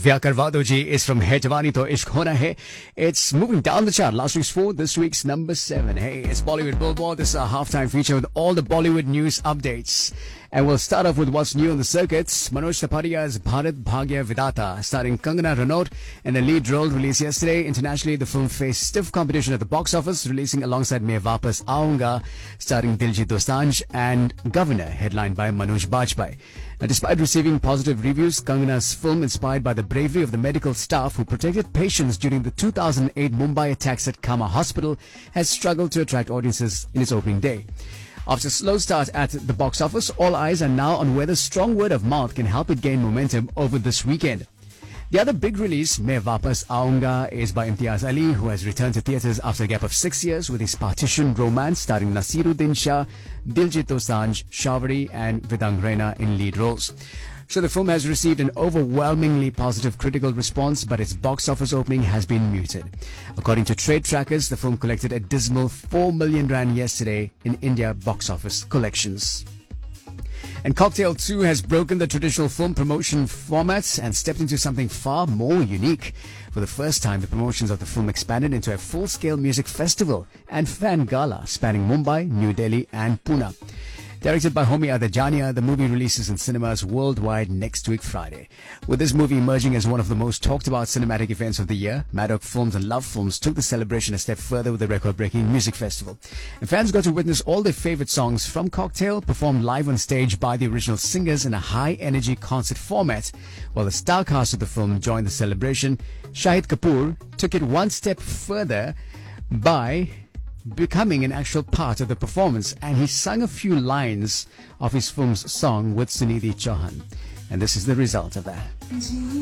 Vyah Karwa Do Ji is from Hai Jawani To Ishq Hona Hai. It's moving down the chart. Last week's 4, this week's number 7. Hey, it's Bollywood Billboard. This is our halftime feature with all the Bollywood news updates. And we'll start off with what's new on the circuits. Manoj Taparia's Bharat Bhagya Vidata, starring Kangana Ranaut in the lead role, released yesterday. Internationally, the film faced stiff competition at the box office, releasing alongside Main Vapas Aaunga, starring Diljit Dosanjh, and Governor, headlined by Manoj Bajpayee. Now, despite receiving positive reviews, Kangana's film, inspired by the bravery of the medical staff who protected patients during the 2008 Mumbai attacks at Kama Hospital, has struggled to attract audiences in its opening day. After a slow start at the box office, all eyes are now on whether strong word of mouth can help it gain momentum over this weekend. The other big release, Main Vapas Aaunga, is by Imtiaz Ali, who has returned to theatres after a gap of 6 years with his partition romance starring Nasiruddin Shah, Diljit Dosanjh, Shawari, and Vidang Raina in lead roles. So the film has received an overwhelmingly positive critical response, but its box office opening has been muted. According to trade trackers, the film collected a dismal 4 million rand yesterday in India box office collections. And Cocktail 2 has broken the traditional film promotion formats and stepped into something far more unique. For the first time, the promotions of the film expanded into a full-scale music festival and fan gala spanning Mumbai, New Delhi and Pune. Directed by Homi Adajania, the movie releases in cinemas worldwide next week Friday. With this movie emerging as one of the most talked about cinematic events of the year, Maddock Films and Love Films took the celebration a step further with the record-breaking music festival. And fans got to witness all their favorite songs from Cocktail performed live on stage by the original singers in a high-energy concert format. While the star cast of the film joined the celebration, Shahid Kapoor took it one step further by becoming an actual part of the performance, and he sang a few lines of his film's song with Sunidhi Chauhan. And this is the result of that.